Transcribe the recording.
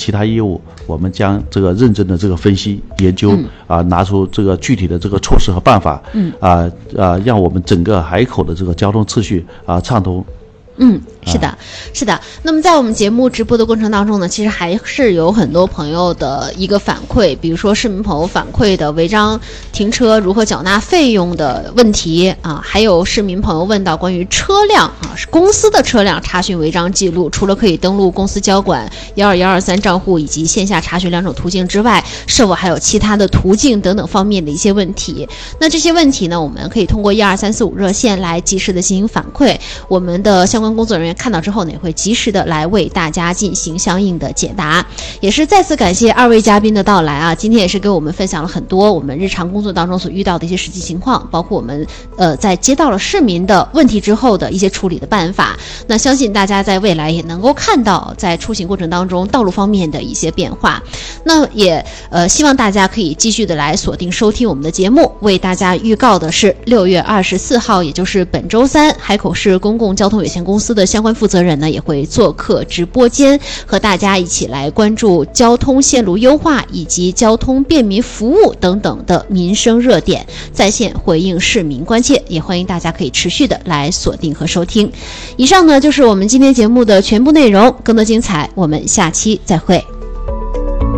其他业务，我们将这个认真的这个分析研究拿出这个具体的这个措施和办法，让我们整个海口的这个交通秩序畅通。 是的，是的。那么在我们节目直播的过程当中呢，其实还是有很多朋友的一个反馈，比如说市民朋友反馈的违章停车如何缴纳费用的问题还有市民朋友问到关于车辆是公司的车辆查询违章记录，除了可以登录公司交管12123账户以及线下查询2种途径之外，是否还有其他的途径等等方面的一些问题。那这些问题呢，我们可以通过12345热线来及时的进行反馈，我们的相关工作人员看到之后呢，也会及时的来为大家进行相应的解答。也是再次感谢2位嘉宾的到来今天也是给我们分享了很多我们日常工作当中所遇到的一些实际情况，包括我们在接到了市民的问题之后的一些处理的办法。那相信大家在未来也能够看到在出行过程当中道路方面的一些变化。那也希望大家可以继续的来锁定收听我们的节目。为大家预告的是6月24号，也就是本周三，海口市公共交通有限公司的相关负责人呢也会做客直播间，和大家一起来关注交通线路优化以及交通便民服务等等的民生热点，在线回应市民关切，也欢迎大家可以持续的来锁定和收听。以上呢就是我们今天节目的全部内容，更多精彩我们下期再会。